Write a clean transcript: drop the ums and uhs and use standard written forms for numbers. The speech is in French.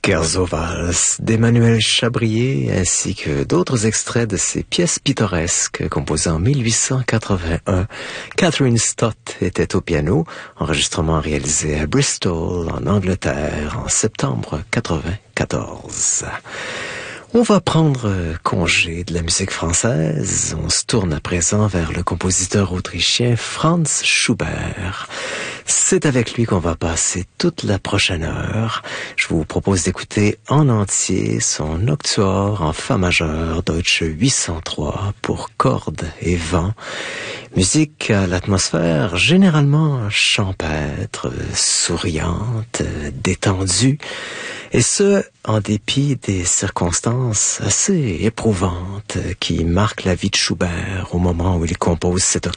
Scherzo Vals d'Emmanuel Chabrier ainsi que d'autres extraits de ses pièces pittoresques composées en 1881. Catherine Stott était au piano, enregistrement réalisé à Bristol, en Angleterre, en septembre 94. On va prendre congé de la musique française. On se tourne à présent vers le compositeur autrichien Franz Schubert. C'est avec lui qu'on va passer toute la prochaine heure. Je vous propose d'écouter en entier son Nocturne en fa majeur Deutsche 803 pour cordes et vent. Musique à l'atmosphère généralement champêtre, souriante, détendue. Et ce, en dépit des circonstances assez éprouvantes qui marquent la vie de Schubert au moment où il compose cette